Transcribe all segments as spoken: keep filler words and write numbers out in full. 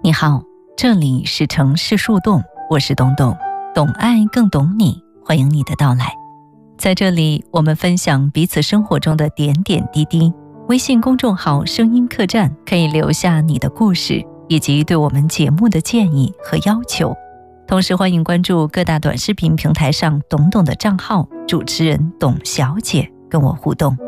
你好，这里是城市树洞，我是东东，懂爱更懂你，欢迎你的到来。在这里，我们分享彼此生活中的点点滴滴。微信公众号声音客栈可以留下你的故事以及对我们节目的建议和要求，同时欢迎关注各大短视频平台上懂懂的账号，主持人董小姐跟我互动。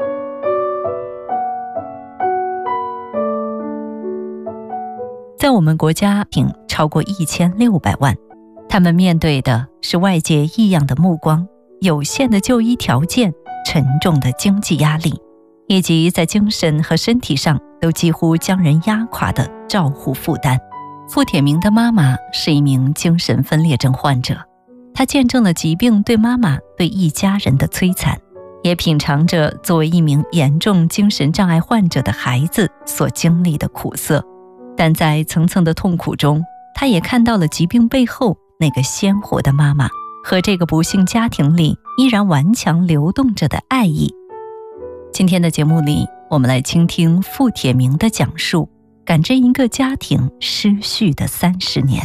在我们国家庭超过一千六百万，他们面对的是外界异样的目光、有限的就医条件、沉重的经济压力，以及在精神和身体上都几乎将人压垮的照护负担。傅铁明的妈妈是一名精神分裂症患者，她见证了疾病对妈妈、对一家人的摧残，也品尝着作为一名严重精神障碍患者的孩子所经历的苦涩。但在层层的痛苦中，她也看到了疾病背后那个鲜活的妈妈和这个不幸家庭里依然顽强流动着的爱意。今天的节目里，我们来倾听傅铁明的讲述，感知一个家庭失序的三十年。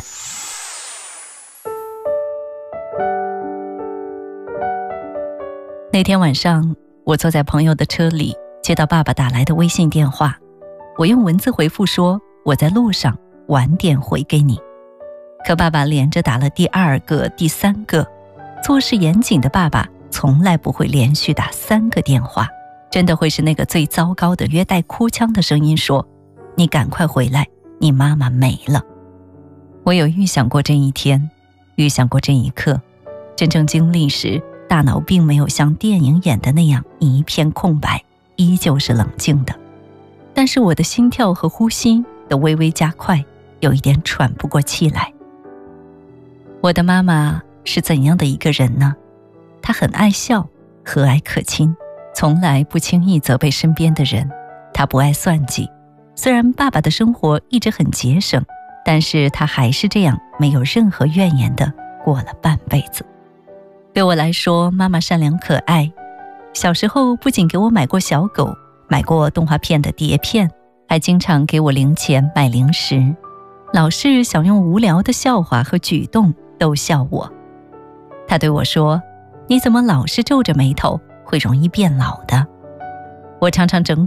那天晚上，我坐在朋友的车里，接到爸爸打来的微信电话，我用文字回复说我在路上，晚点回给你。可爸爸连着打了第二个、第三个，做事严谨的爸爸从来不会连续打三个电话，真的会是那个最糟糕的约带哭腔的声音说，你赶快回来，你妈妈没了。我有预想过这一天，预想过这一刻，真正经历时，大脑并没有像电影演的那样一片空白，依旧是冷静的。但是我的心跳和呼吸都微微加快，有一点喘不过气来。我的妈妈是怎样的一个人呢？她很爱笑，和蔼可亲，从来不轻易责备身边的人。她不爱算计，虽然爸爸的生活一直很节省，但是她还是这样没有任何怨言的过了半辈子。对我来说，妈妈善良可爱，小时候不仅给我买过小狗，买过动画片的碟片，还经常给我零钱买零食，老是想用无聊的笑话和举动逗笑我。他对我说，你怎么老是皱着眉头，会容易变老的。我常常整